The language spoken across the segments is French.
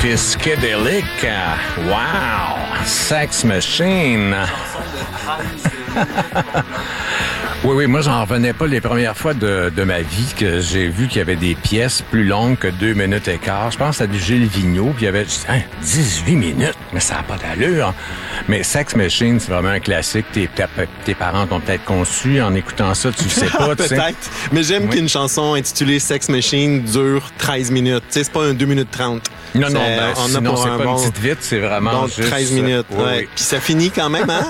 Fiscadelic. Wow! Sex Machine. Oui, moi, j'en revenais pas les premières fois de ma vie que j'ai vu qu'il y avait des pièces plus longues que 2 minutes et quart. Je pense à du Gilles Vigneault, puis il y avait 18 minutes, mais ça n'a pas d'allure. Mais Sex Machine, c'est vraiment un classique. Tes parents t'ont peut-être conçu en écoutant ça, tu le sais pas. Peut-être, mais j'aime qu'une chanson intitulée Sex Machine dure 13 minutes. Tu sais, c'est pas un 2 minutes 30. Non, sinon c'est pas une petite vite, c'est vraiment bon, juste... 13 minutes, ouais. Puis ça finit quand même, hein?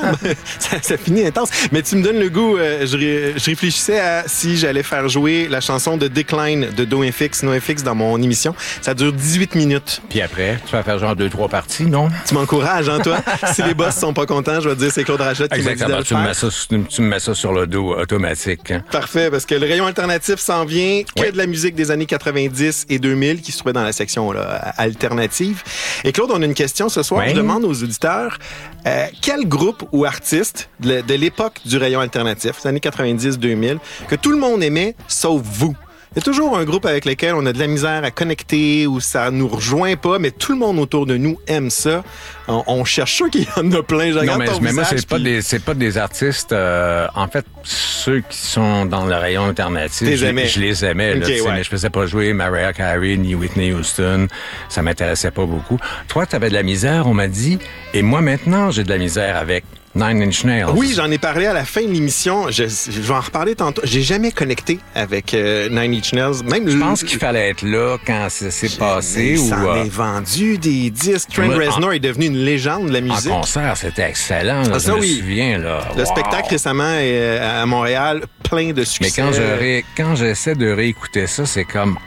ça finit intense. Mais tu me donnes le goût, je réfléchissais à si j'allais faire jouer la chanson de Decline de NoFX dans mon émission. Ça dure 18 minutes. Puis après, tu vas faire genre 2-3 parties, non? Tu m'encourages, hein, toi? Si les boss sont pas contents, je vais te dire c'est Claude Rachette qui m'a dit de le faire. Tu me mets ça sur le dos automatique. Hein? Parfait, parce que le rayon alternatif s'en vient. Que de la musique des années 90 et 2000 qui se trouvait dans la section là, alternative. Et Claude, on a une question ce soir. Je demande aux auditeurs quel groupe ou artiste de l'époque du rayon alternatif, des années 90-2000, que tout le monde aimait, sauf vous. Il y a toujours un groupe avec lequel on a de la misère à connecter ou ça nous rejoint pas, mais tout le monde autour de nous aime ça. On cherche ceux qu'il y en a plein. Mais moi, c'est pas des artistes. En fait, ceux qui sont dans le rayon alternatif, je les aimais. Okay, mais je faisais pas jouer Mariah Carey ni Whitney Houston. Ça m'intéressait pas beaucoup. Toi, tu avais de la misère, on m'a dit. Et moi, maintenant, j'ai de la misère avec Nine Inch Nails. Oui, j'en ai parlé à la fin de l'émission. Je vais en reparler tantôt. J'ai jamais connecté avec Nine Inch Nails. Même je pense qu'il fallait être là quand ça s'est passé. Ça en est vendu des disques. Trent Reznor est devenu une légende de la musique. En concert, c'était excellent. Là, je me souviens. Là. Le spectacle récemment est à Montréal, plein de succès. Mais quand j'essaie de réécouter ça, c'est comme...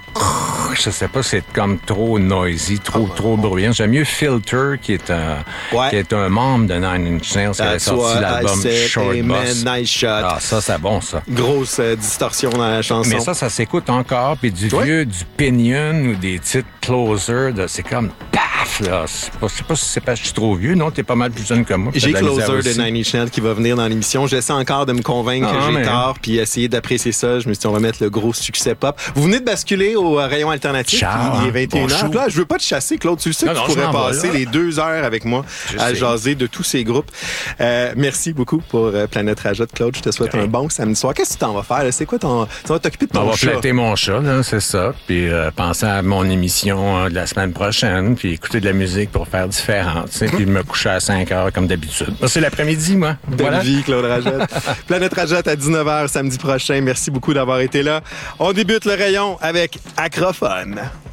Je sais pas, c'est comme trop noisy, trop bruyant. J'aime mieux Filter, qui est un membre de Nine Inch Nails, qui avait sorti l'album Short Bus. Nice Shot. Ah, ça, c'est bon, ça. Grosse distorsion dans la chanson. Mais ça s'écoute encore, puis du vieux, du Pinion ou des titres Closer, c'est comme paf, là. C'est pas si c'est parce que je suis trop vieux, non? T'es pas mal plus jeune que moi. J'ai Closer de Nine Inch Nails qui va venir dans l'émission. J'essaie encore de me convaincre que j'ai tort, puis essayer d'apprécier ça. Je me suis dit, on va mettre le gros succès pop. Vous venez de basculer au rayon alternatif. Il est 21h. Là, je veux pas te chasser, Claude. Tu le sais que tu pourrais passer les 2 heures avec moi à jaser de tous ces groupes. Merci beaucoup pour Planète Rajotte, Claude. Je te souhaite un bon samedi soir. Qu'est-ce que tu t'en vas faire? C'est quoi ton... Tu vas t'occuper de ton chat? On va flatter mon chat, là, c'est ça. Puis penser à mon émission de la semaine prochaine. Puis écouter de la musique pour faire différent. Puis me coucher à 5 heures comme d'habitude. C'est l'après-midi, moi. Belle vie, Claude Rajotte. Planète Rajotte à 19h samedi prochain. Merci beaucoup d'avoir été là. On débute le rayon avec Acrophone.